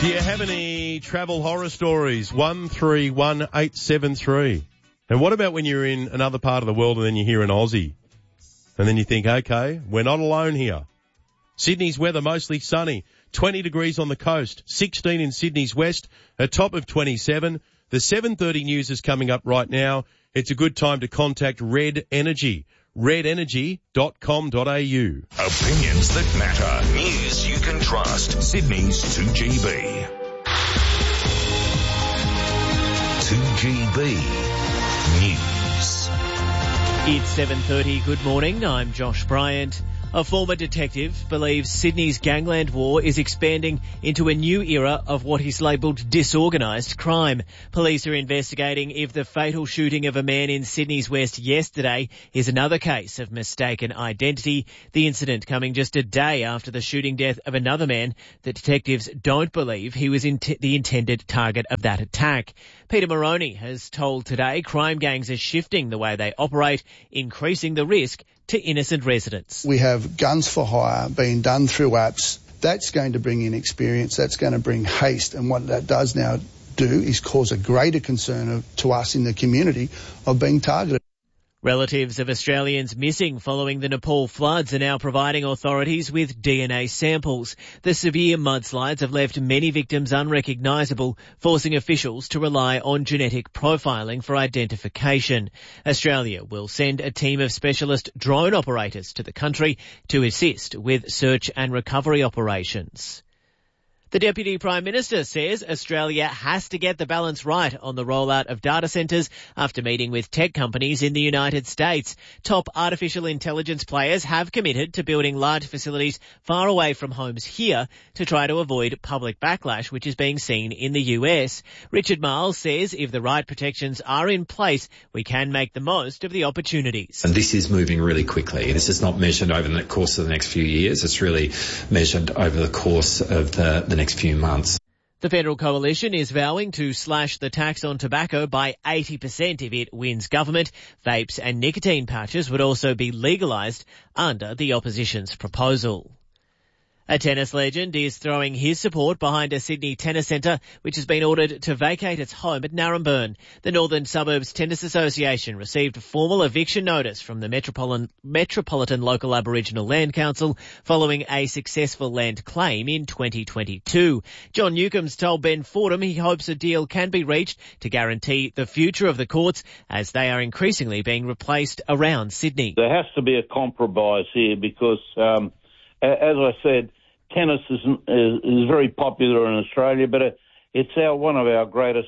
Do you have any travel horror stories? 131873. And what about when you're in another part of the world and then you hear an Aussie? And then you think, okay, we're not alone here. Sydney's weather mostly sunny. 20 degrees on the coast. 16 in Sydney's west. A top of 27. The 7:30 news is coming up right now. It's a good time to contact Red Energy. redenergy.com.au. Opinions that matter. News you can trust. Sydney's 2GB. 2GB News. It's 7:30. Good morning. I'm Josh Bryant. A former detective believes Sydney's gangland war is expanding into a new era of what he's labelled disorganised crime. Police are investigating if the fatal shooting of a man in Sydney's west yesterday is another case of mistaken identity. The incident coming just a day after the shooting death of another man. The detectives don't believe he was the intended target of that attack. Peter Moroney has told Today crime gangs are shifting the way they operate, increasing the risk to innocent residents. We have guns for hire being done through apps. That's going to bring in experience. That's going to bring haste. And what that does now do is cause a greater concern to us in the community of being targeted. Relatives of Australians missing following the Nepal floods are now providing authorities with DNA samples. The severe mudslides have left many victims unrecognisable, forcing officials to rely on genetic profiling for identification. Australia will send a team of specialist drone operators to the country to assist with search and recovery operations. The Deputy Prime Minister says Australia has to get the balance right on the rollout of data centres after meeting with tech companies in the United States. Top artificial intelligence players have committed to building large facilities far away from homes here to try to avoid public backlash, which is being seen in the US. Richard Marles says if the right protections are in place, we can make the most of the opportunities. And this is moving really quickly. This is not measured over the course of the next few years. It's really measured over the course of the next few months. The Federal Coalition is vowing to slash the tax on tobacco by 80% if it wins government. Vapes and nicotine pouches would also be legalised under the opposition's proposal. A tennis legend is throwing his support behind a Sydney tennis centre which has been ordered to vacate its home at Naremburn. The Northern Suburbs Tennis Association received a formal eviction notice from the Metropolitan Local Aboriginal Land Council following a successful land claim in 2022. John Newcomb's told Ben Fordham he hopes a deal can be reached to guarantee the future of the courts as they are increasingly being replaced around Sydney. There has to be a compromise here because, as I said, tennis is very popular in Australia, but it's one of our greatest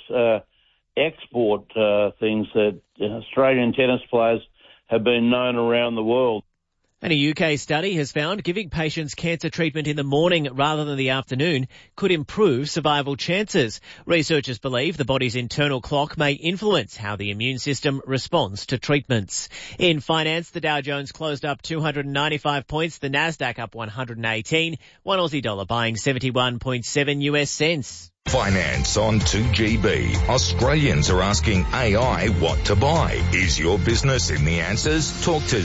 export things that Australian tennis players have been known around the world. And a UK study has found giving patients cancer treatment in the morning rather than the afternoon could improve survival chances. Researchers believe the body's internal clock may influence how the immune system responds to treatments. In finance, the Dow Jones closed up 295 points, the Nasdaq up 118, one Aussie dollar buying 71.7 US cents. Finance on 2GB. Australians are asking AI what to buy. Is your business in the answers? Talk to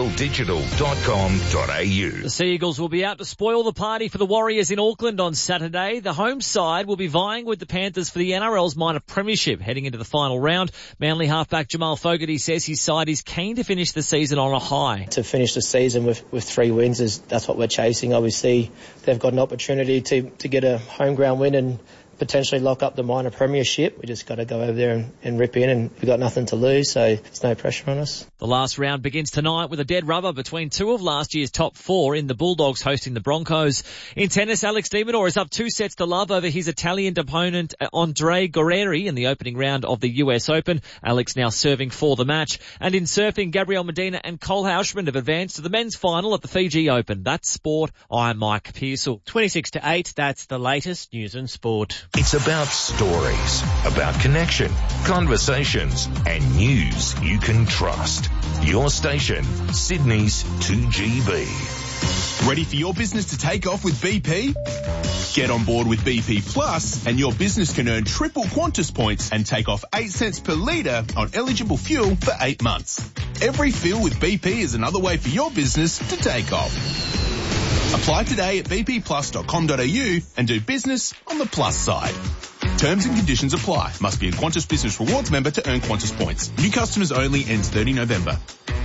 zealdigital.com.au. The Seagulls will be out to spoil the party for the Warriors in Auckland on Saturday. The home side will be vying with the Panthers for the NRL's minor premiership heading into the final round. Manly halfback Jamal Fogarty says his side is keen to finish the season on a high. To finish the season with 3 wins, that's what we're chasing. Obviously, they've got an opportunity to get a home ground win and potentially lock up the minor premiership. We just got to go over there and rip in, and we've got nothing to lose, so there's no pressure on us. The last round begins tonight with a dead rubber between two of last year's top 4 in the Bulldogs hosting the Broncos. In tennis, Alex de Minaur is up 2-0 over his Italian opponent Andre Guerrieri in the opening round of the US Open. Alex now serving for the match. And in surfing, Gabriel Medina and Cole Hauschman have advanced to the men's final at the Fiji Open. That's sport. I'm Mike Pearsall. 26-8, that's the latest news and sport. It's about stories, about connection, conversations, and news you can trust. Your station, Sydney's 2GB. Ready for your business to take off with BP? Get on board with BP Plus and your business can earn triple Qantas points and take off 8 cents per litre on eligible fuel for 8 months. Every fill with BP is another way for your business to take off. Apply today at bpplus.com.au and do business on the plus side. Terms and conditions apply. Must be a Qantas Business Rewards member to earn Qantas points. New customers only, ends 30 November.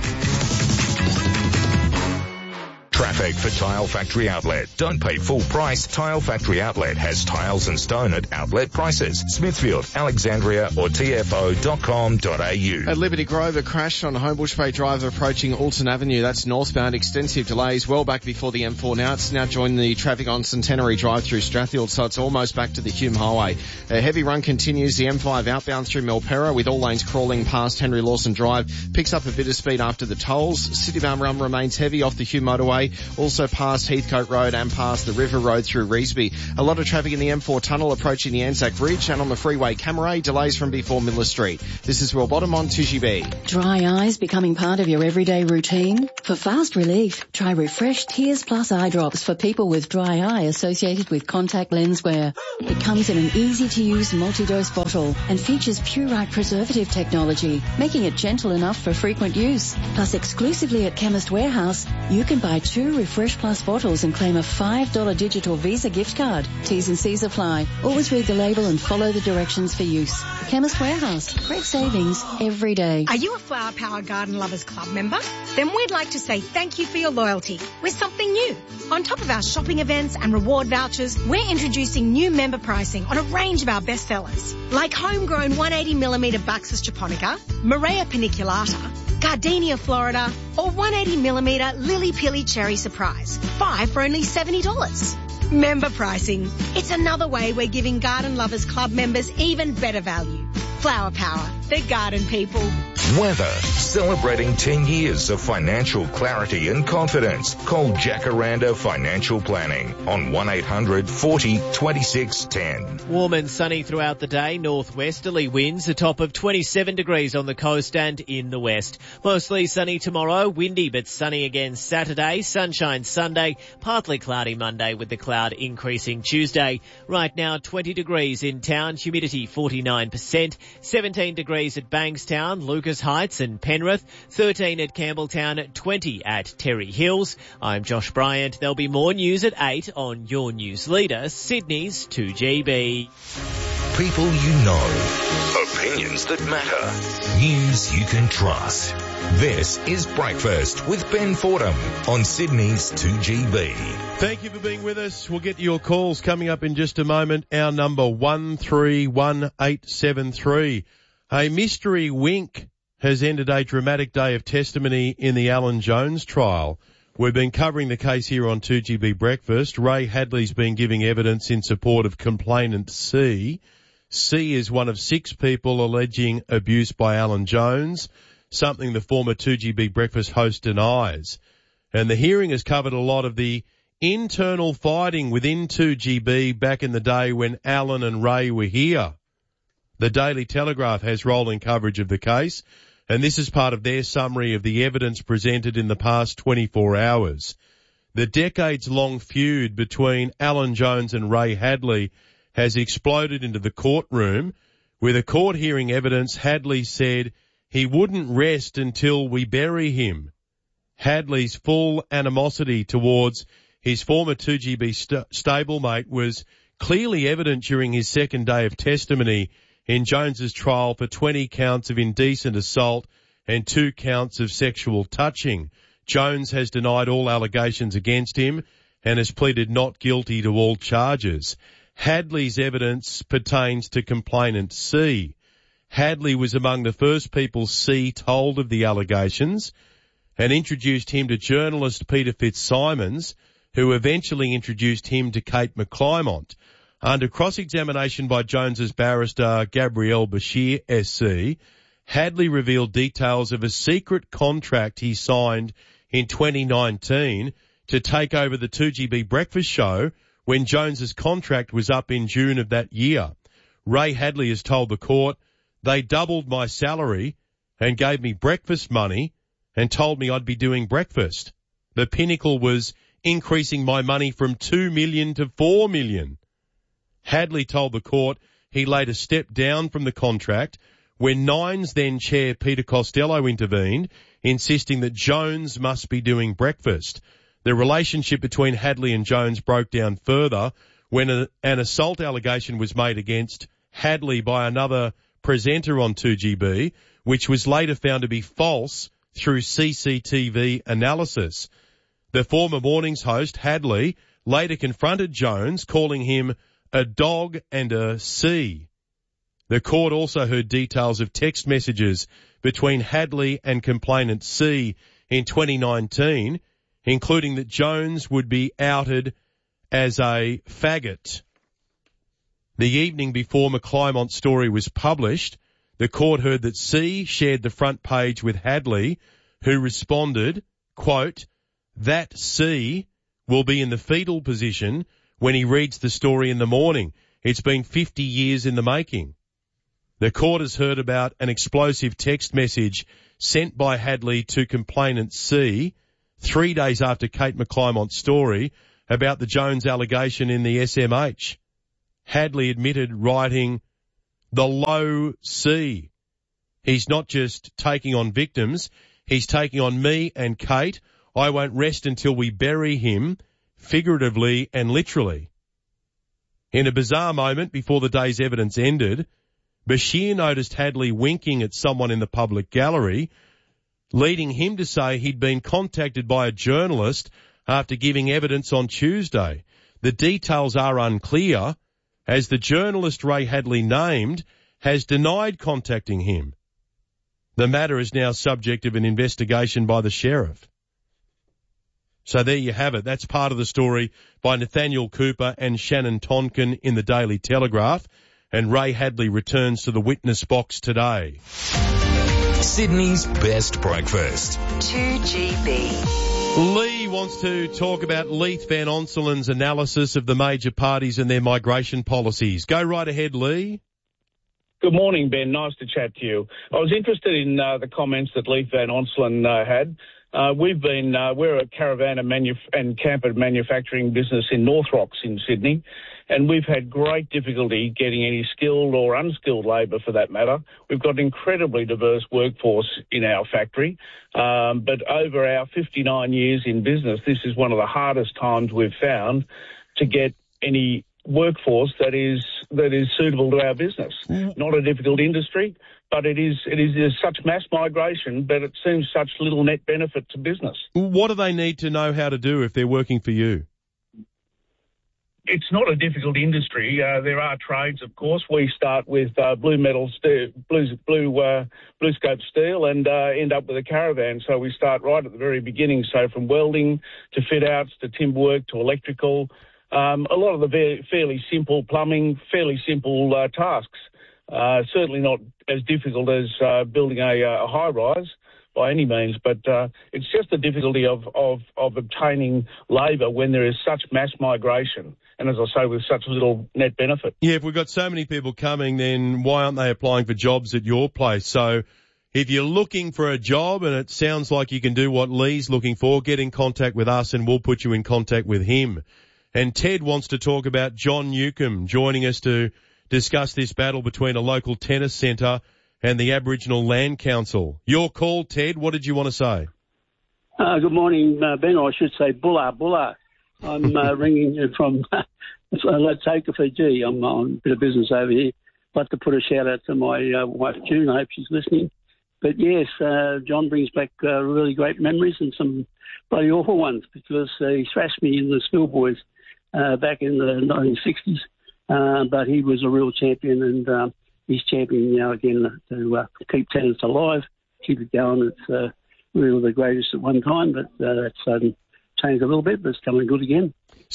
Traffic for Tile Factory Outlet. Don't pay full price. Tile Factory Outlet has tiles and stone at outlet prices. Smithfield, Alexandria or tfo.com.au. At Liberty Grove, a crash on Homebush Bay Drive approaching Alton Avenue. That's northbound. Extensive delays well back before the M4 now. It's now joined the traffic on Centenary Drive through Strathfield, so it's almost back to the Hume Highway. A heavy run continues the M5 outbound through Milperra with all lanes crawling past Henry Lawson Drive. Picks up a bit of speed after the tolls. Citybound run remains heavy off the Hume Motorway. Also past Heathcote Road and past the River Road through Revesby. A lot of traffic in the M4 tunnel approaching the Anzac Bridge and on the freeway Camaray. Delays from before Miller Street. This is Will Bottom on 2GB. Dry eyes becoming part of your everyday routine? For fast relief, try Refresh Tears Plus eye drops for people with dry eye associated with contact lens wear. It comes in an easy-to-use multi-dose bottle and features Purite preservative technology, making it gentle enough for frequent use. Plus, exclusively at Chemist Warehouse, you can buy 2 Refresh Plus bottles and claim a $5 digital Visa gift card. T's and C's apply. Always read the label and follow the directions for use. Chemist Warehouse. Great savings every day. Are you a Flower Power Garden Lovers Club member? Then we'd like to say thank you for your loyalty with something new. On top of our shopping events and reward vouchers, we're introducing new member pricing on a range of our best sellers, like homegrown 180mm Buxus japonica, Morea paniculata, Gardenia Florida, or 180mm Lily Pilly Cherry Surprise. 5 for only $70. Member pricing. It's another way we're giving Garden Lovers Club members even better value. Flower Power, the garden people. Weather. Celebrating 10 years of financial clarity and confidence. Call Jacaranda Financial Planning on 1-800-40-2610. Warm and sunny throughout the day. Northwesterly winds, a top of 27 degrees on the coast and in the west. Mostly sunny tomorrow, windy but sunny again Saturday. Sunshine Sunday, partly cloudy Monday with the cloud increasing Tuesday. Right now 20 degrees in town, humidity 49%. 17 degrees at Bankstown, Lucas Heights and Penrith, 13 at Campbelltown, 20 at Terry Hills. I'm Josh Bryant. There'll be more news at 8 on your news leader, Sydney's 2GB. People you know. Opinions that matter. News you can trust. This is Breakfast with Ben Fordham on Sydney's 2GB. Thank you for being with us. We'll get to your calls coming up in just a moment. Our number 131873. A mystery wink has ended a dramatic day of testimony in the Alan Jones trial. We've been covering the case here on 2GB Breakfast. Ray Hadley's been giving evidence in support of complainant C. C is one of 6 people alleging abuse by Alan Jones, something the former 2GB Breakfast host denies. And the hearing has covered a lot of the internal fighting within 2GB back in the day when Alan and Ray were here. The Daily Telegraph has rolling coverage of the case, and this is part of their summary of the evidence presented in the past 24 hours. The decades-long feud between Alan Jones and Ray Hadley has exploded into the courtroom. With a court hearing evidence, Hadley said he wouldn't rest until we bury him. Hadley's full animosity towards his former 2GB stablemate was clearly evident during his second day of testimony in Jones's trial for 20 counts of indecent assault and 2 counts of sexual touching. Jones has denied all allegations against him and has pleaded not guilty to all charges. Hadley's evidence pertains to complainant C. Hadley was among the first people C told of the allegations and introduced him to journalist Peter Fitzsimons, who eventually introduced him to Kate McClymont. Under cross-examination by Jones's barrister Gabrielle Bashir SC, Hadley revealed details of a secret contract he signed in 2019 to take over the 2GB Breakfast show when Jones's contract was up in June of that year. Ray Hadley has told the court, they doubled my salary and gave me breakfast money and told me I'd be doing breakfast. The pinnacle was increasing my money from $2 million to $4 million. Hadley told the court he laid a step down from the contract when Nine's then chair Peter Costello intervened, insisting that Jones must be doing breakfast. The relationship between Hadley and Jones broke down further when an assault allegation was made against Hadley by another presenter on 2GB, which was later found to be false through CCTV analysis. The former mornings host, Hadley, later confronted Jones, calling him a dog and a C. The court also heard details of text messages between Hadley and complainant C in 2019, including that Jones would be outed as a faggot. The evening before McClymont's story was published, the court heard that C shared the front page with Hadley, who responded, quote, "That C will be in the fetal position when he reads the story in the morning. It's been 50 years in the making." The court has heard about an explosive text message sent by Hadley to complainant C 3 days after Kate McClymont's story about the Jones allegation in the SMH. Hadley admitted writing, "The low C. He's not just taking on victims, he's taking on me and Kate. I won't rest until we bury him, figuratively and literally." In a bizarre moment before the day's evidence ended, Bashir noticed Hadley winking at someone in the public gallery, leading him to say he'd been contacted by a journalist after giving evidence on Tuesday. The details are unclear, as the journalist Ray Hadley named has denied contacting him. The matter is now subject of an investigation by the sheriff. So there you have it. That's part of the story by Nathaniel Cooper and Shannon Tonkin in the Daily Telegraph. And Ray Hadley returns to the witness box today. Sydney's best breakfast. 2GB. Lee wants to talk about Leith Van Onselen's analysis of the major parties and their migration policies. Go right ahead, Lee. Good morning, Ben. Nice to chat to you. I was interested in the comments that Leith Van Onselen had. We're a caravan and camper manufacturing business in North Rocks in Sydney, and we've had great difficulty getting any skilled or unskilled labour for that matter. We've got an incredibly diverse workforce in our factory, but over our 59 years in business, this is one of the hardest times we've found to get any workforce that is suitable to our business. Not a difficult industry, but it is such mass migration, but it seems such little net benefit to business. What do they need to know how to do if they're working for you? It's not a difficult industry. There are trades, of course. We start with blue metal steel, BlueScope steel, and end up with a caravan. So we start right at the very beginning. So from welding to fit outs to timber work to electrical, a lot of the fairly simple plumbing, fairly simple tasks. Certainly not as difficult as building a high rise by any means, but it's just the difficulty of obtaining labour when there is such mass migration, and as I say, with such little net benefit. Yeah, if we've got so many people coming, then why aren't they applying for jobs at your place? So if you're looking for a job and it sounds like you can do what Lee's looking for, get in contact with us and we'll put you in contact with him. And Ted wants to talk about John Newcomb joining us to discuss this battle between a local tennis centre and the Aboriginal Land Council. Your call, Ted. What did you want to say? Good morning, Ben. I should say Bulla. I'm ringing you from Latoka, Fiji. I'm on a bit of business over here. I'd like to put a shout out to my wife, June. I hope she's listening. But yes, John brings back really great memories and some bloody awful ones, because he thrashed me in the schoolboys back in the 1960s. But he was a real champion, and he's championing now again to keep tennis alive, keep it going. It's really the greatest at one time, but that's changed a little bit, but it's coming good again.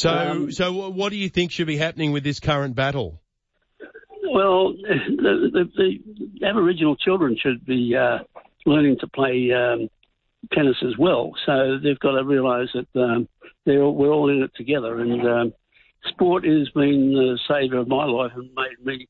So what do you think should be happening with this current battle? Well, the Aboriginal children should be learning to play tennis as well. So they've got to realise that we're all in it together. And sport has been the saviour of my life and made me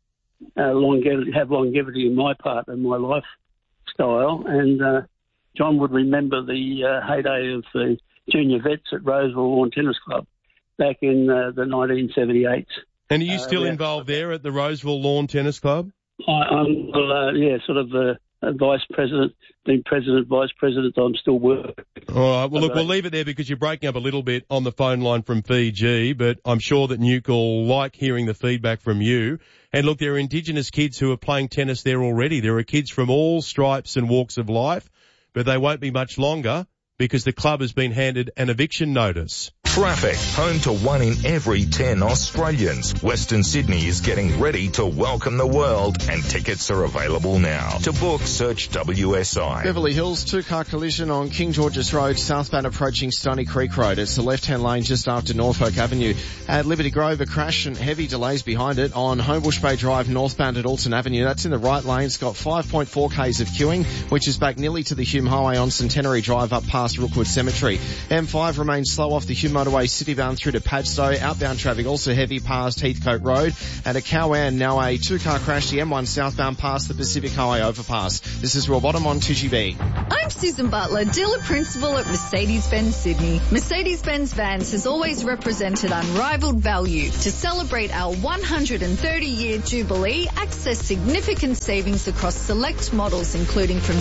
have longevity in my part of my lifestyle. And John would remember the heyday of the junior vets at Roseville Lawn Tennis Club back in the 1978s. And are you still involved there at the Roseville Lawn Tennis Club? I'm sort of vice president, been president, vice president. I'm still working. All right. Well, look, we'll leave it there because you're breaking up a little bit on the phone line from Fiji, but I'm sure that Nuke will like hearing the feedback from you. And look, there are Indigenous kids who are playing tennis there already. There are kids from all stripes and walks of life, but they won't be much longer because the club has been handed an eviction notice. Traffic, home to 1 in every 10 Australians. Western Sydney is getting ready to welcome the world, and tickets are available now. To book, search WSI. Beverly Hills, two-car collision on King George's Road, southbound approaching Stony Creek Road. It's the left-hand lane just after Norfolk Avenue. At Liberty Grove, a crash and heavy delays behind it on Homebush Bay Drive, northbound at Alton Avenue. That's in the right lane. It's got 5.4 k's of queuing, which is back nearly to the Hume Highway on Centenary Drive up past Rookwood Cemetery. M5 remains slow off the Hume Motorway citybound through to Padstow. Outbound traffic also heavy past Heathcote Road. And at Cowan, now a two-car crash, the M1 southbound past the Pacific Highway overpass. This is Rob Bottom on 2GB. I'm Susan Butler, dealer principal at Mercedes-Benz Sydney. Mercedes-Benz Vans has always represented unrivaled value. To celebrate our 130-year jubilee, access significant savings across select models, including from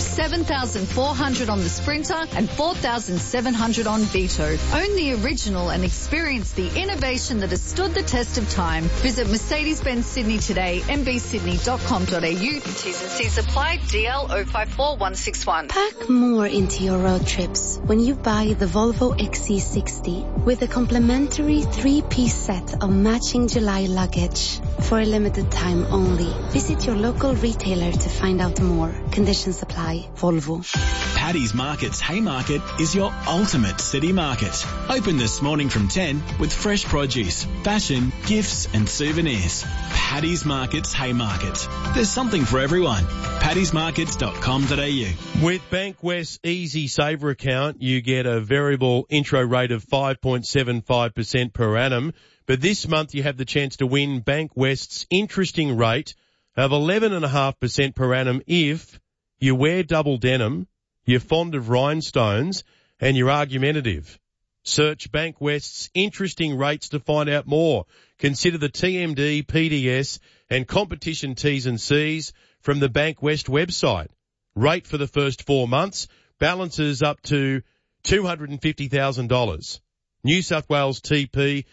$7,400 on the Sprinter and $4,700 on Vito. Own the original and experience the innovation that has stood the test of time. Visit Mercedes-Benz Sydney today, mbsydney.com.au. T's and C's apply, DL 054161. Pack more into your road trips when you buy the Volvo XC60 with a complimentary 3-piece set of matching July luggage. For a limited time only. Visit your local retailer to find out more. Conditions apply. Volvo. Paddy's Market's Haymarket is your ultimate city market. Open this morning from 10 with fresh produce, fashion, gifts and souvenirs. Paddy's Market's Haymarket. There's something for everyone. paddysmarkets.com.au. With Bankwest's Easy Saver account, you get a variable intro rate of 5.75% per annum. But this month you have the chance to win Bankwest's interesting rate of 11.5% per annum if you wear double denim, you're fond of rhinestones, and you're argumentative. Search Bankwest's interesting rates to find out more. Consider the TMD, PDS, and competition T's and C's from the Bankwest website. Rate for the first 4 months, balances up to $250,000. New South Wales TP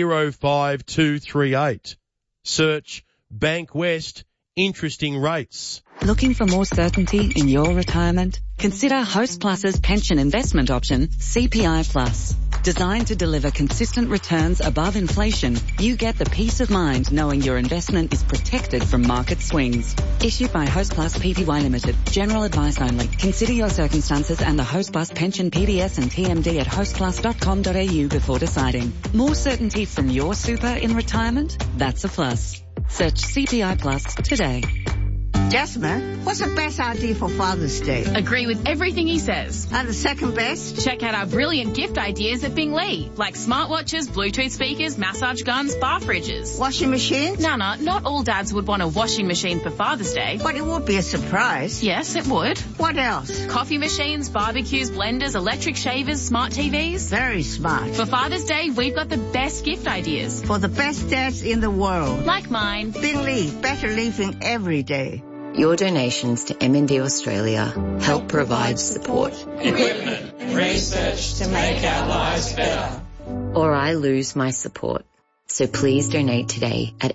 05238. Search Bankwest interesting rates. Looking for more certainty in your retirement? Consider Host Plus's pension investment option, CPI Plus. Designed to deliver consistent returns above inflation, you get the peace of mind knowing your investment is protected from market swings. Issued by Host Plus Pty Limited. General advice only. Consider your circumstances and the Host Plus pension PDS and TMD at hostplus.com.au before deciding. More certainty from your super in retirement? That's a plus. Search CPI Plus today. Jasmine, what's the best idea for Father's Day? Agree with everything he says. And the second best? Check out our brilliant gift ideas at Bing Lee, like smartwatches, Bluetooth speakers, massage guns, bar fridges. Washing machines? Nana, not all dads would want a washing machine for Father's Day. But it would be a surprise. Yes, it would. What else? Coffee machines, barbecues, blenders, electric shavers, smart TVs. Very smart. For Father's Day, we've got the best gift ideas. For the best dads in the world. Like mine. Bing Lee, better living every day. Your donations to MND Australia help provide support, equipment, research to make our lives better. Or I lose my support. So please donate today at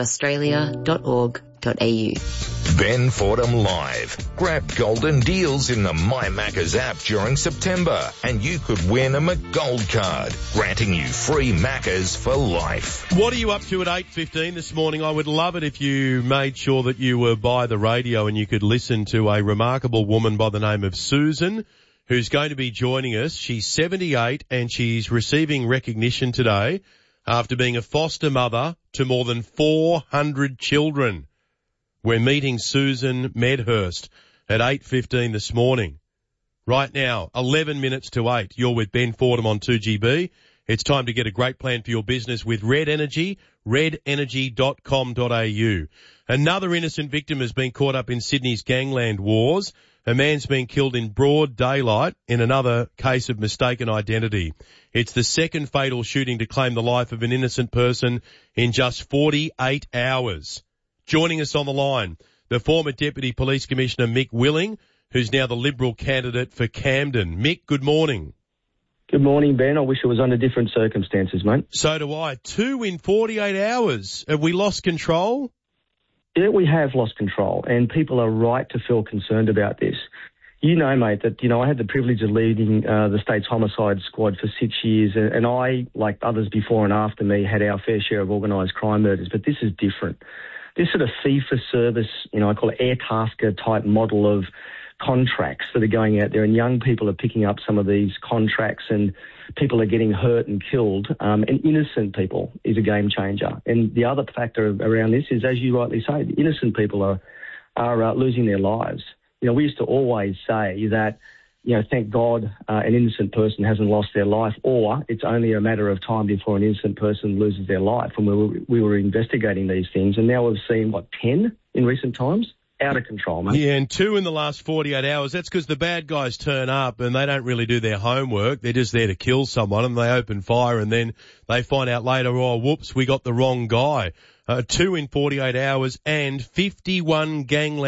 mndaustralia.org.au. Ben Fordham Live. Grab golden deals in the My Maccas app during September and you could win a McGold card, granting you free Maccas for life. What are you up to at 8:15 this morning? I would love it if you made sure that you were by the radio and you could listen to a remarkable woman by the name of Susan, who's going to be joining us. She's 78 and she's receiving recognition today after being a foster mother to more than 400 children. We're meeting Susan Medhurst at 8:15 this morning. Right now, 11 minutes to 8. You're with Ben Fordham on 2GB. It's time to get a great plan for your business with Red Energy, redenergy.com.au. Another innocent victim has been caught up in Sydney's gangland wars. A man's been killed in broad daylight in another case of mistaken identity. It's the second fatal shooting to claim the life of an innocent person in just 48 hours. Joining us on the line, the former Deputy Police Commissioner Mick Willing, who's now the Liberal candidate for Camden. Mick, good morning. Good morning, Ben. I wish it was under different circumstances, mate. So do I. 2 in 48 hours. Have we lost control? Yeah, we have lost control, and people are right to feel concerned about this. You know, mate, that, I had the privilege of leading the state's homicide squad for 6 years, and I, like others before and after me, had our fair share of organised crime murders, but this is different. This sort of fee-for-service, I call it air-tasker type model of contracts that are going out there, and young people are picking up some of these contracts, and people are getting hurt and killed, and innocent people is a game changer. And the other factor around this is, as you rightly say, innocent people are losing their lives. We used to always say that, thank God an innocent person hasn't lost their life, or it's only a matter of time before an innocent person loses their life. And we were investigating these things, and now we've seen, 10 in recent times? Out of control, mate. Yeah, and 2 in the last 48 hours. That's because the bad guys turn up and they don't really do their homework. They're just there to kill someone, and they open fire, and then they find out later, oh, whoops, we got the wrong guy. 2 in 48 hours and 51 gangland